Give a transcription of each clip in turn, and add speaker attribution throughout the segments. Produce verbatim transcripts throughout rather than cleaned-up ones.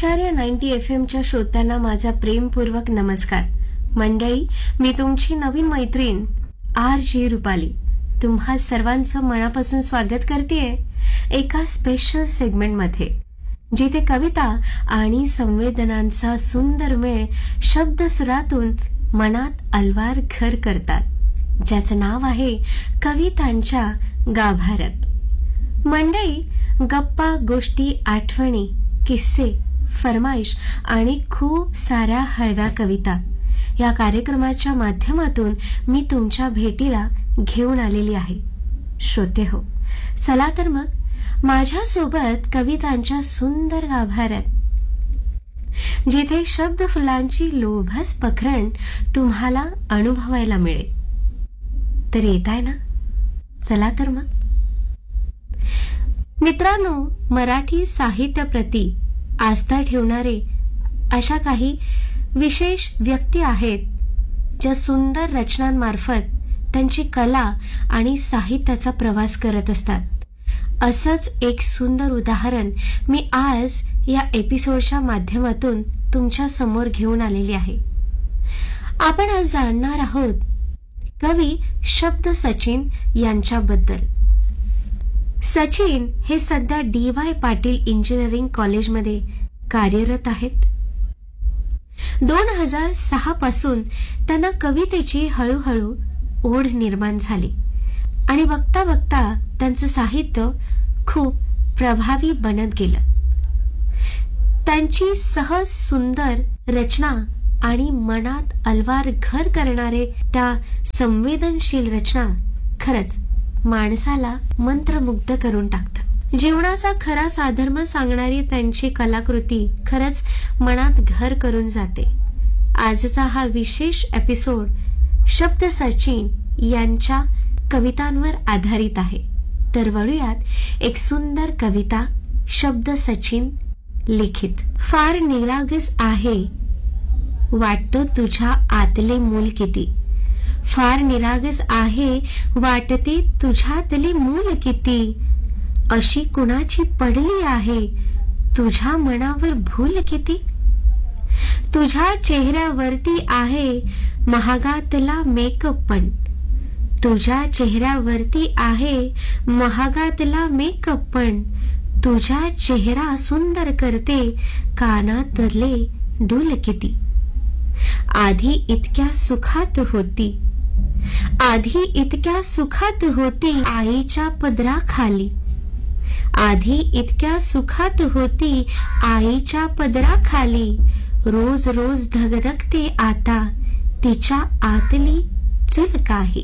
Speaker 1: आचार्य ninety F M च्या श्रोत्यांना माझा प्रेमपूर्वक नमस्कार. मंडळी, मी तुमची नवीन मैत्रीण आर जे रुपाली तुम्हा सर्वांचं मनापासून स्वागत करतेय एका स्पेशल सेगमेंटमध्ये, जिथे कविता आणि संवेदनांचा सुंदर मेळ शब्दसुरातून मनात अलवार घर करतात, ज्याचं नाव आहे कवितांच्या गाभाऱ्यात. मंडळी, गप्पा, गोष्टी, आठवणी, किस्से, फरमाईश आणि खूप साऱ्या हळव्या कविता या कार्यक्रमाच्या माध्यमातून मी तुमच्या भेटीला घेऊन आलेली आहे. श्रोते हो, चला तर मग माझ्यासोबत कवितांच्या सुंदर गाभाऱ्यात, जिथे शब्द फुलांची लोभस पखरण तुम्हाला अनुभवायला मिळेल. तर येत आहे ना? चला तर मग. मित्रांनो, मराठी साहित्याप्रती आस्था ठेवणारे अशा काही विशेष व्यक्ती आहेत, ज्या सुंदर रचनांमार्फत त्यांची कला आणि साहित्याचा प्रवास करत असतात. असंच एक सुंदर उदाहरण मी आज या एपिसोडच्या माध्यमातून तुमच्या समोर घेऊन आलेली आहे. आपण आज जाणणार आहोत कवी शब्द सचिन यांच्याबद्दल. सचिन हे सध्या डी वाय पाटील इंजिनिअरिंग कॉलेजमध्ये कार्यरत आहेत. दोन हजार सहा पासून त्यांना कवितेची हळूहळू ओढ निर्माण झाली आणि बघता बघता त्यांचं साहित्य खूप प्रभावी बनत गेलं. त्यांची सहज सुंदर रचना आणि मनात अलवार घर करणारे त्या संवेदनशील रचना खरंच माणसाला मंत्रमुग्ध करून टाकतात. जीवनाचा खरा साधर्म सांगणारी त्यांची कलाकृती खरंच मनात घर करून जाते. आजचा हा विशेष एपिसोड शब्द सचिन यांच्या कवितांवर आधारित आहे. तर वळूयात एक सुंदर कविता शब्द सचिन लिखित. फार निरागस आहे वाटतं तुझ्या आतले मूल किती. फार निरागस आहे वाटते तुझ्यातले मूल किती. अशी कुणाची पडली आहे तुझ्या मनावर भूल किती. तुझ्या चेहऱ्यावरती आहे महागातला मेकअप पण. तुझ्या चेहऱ्यावरती आहे महागातला मेकअप पण. तुझा चेहरा सुंदर करते कानातले डुल किती. आधी इतक्या सुखात होती, आधी इतक्या सुखात होती आईच्या पदराखाली. आधी इतक्या सुखात होती आईच्या पदराखाली. रोज रोज धगधगते आता तिच्या आतली चूल काही.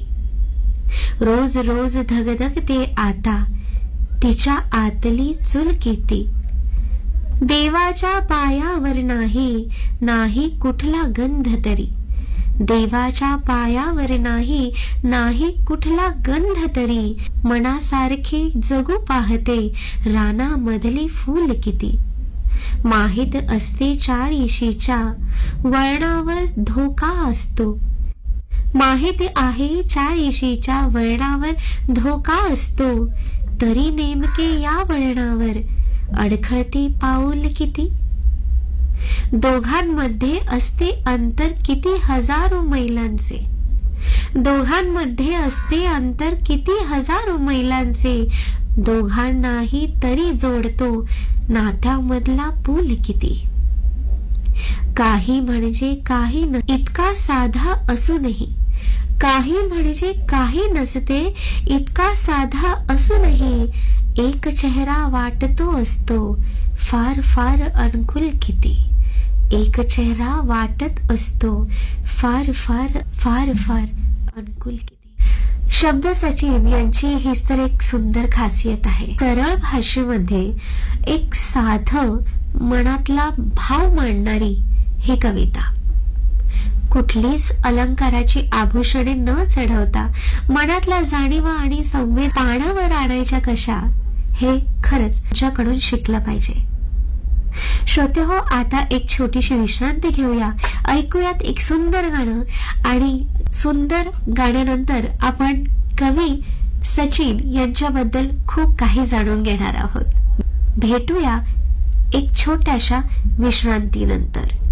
Speaker 1: रोज रोज धगधगते आता तिच्या आतली चूल किती. देवाच्या पायावर नाही नाही कुठला गंध तरी. देवाच्या पायावर नाही नाही कुठला गंध तरी. मनासारखे जगू पाहते रानामधली फूल किती. माहित असते चाळीशीच्या वळणावर धोका असतो. माहित आहे चाळीशीच्या वळणावर धोका असतो. तरी नेमके या वळणावर अडखळते पाऊल किती. दोघांमध्ये असते अंतर किती हजारो मैलांचे. दोघांमध्ये असते अंतर किती हजारो मैलांचे. दोघांनाही तरी जोडतो नात्यामधला पूल किती. काही म्हणजे काही न इतका साधा असूनही. काही म्हणजे काही नसते इतका साधा असूनही. एक चेहरा वाटतो असतो फार फार अनुकूल किती. एक चेहरा वाटत असतो फार फार फार फार अनुकूल किती. शब्द सचिन यांची हीच तर एक सुंदर खासियत आहे. सरळ भाषेमध्ये एक साधं मनातला भाव मांडणारी ही कविता. कुठलीच अलंकाराची आभूषणे न चढवता मनातल्या जाणीवा आणि संवेद पानावर आणायच्या कशा, हे खरंच तुमच्याकडून शिकलं पाहिजे. श्रोते हो, आता एक छोटीशी विश्रांती घेऊया. ऐकूयात एक सुंदर गाणं आणि सुंदर गाण्यानंतर आपण कवी सचिन यांच्याबद्दल खूप काही जाणून घेणार आहोत. भेटूया एक छोट्याशा विश्रांतीनंतर.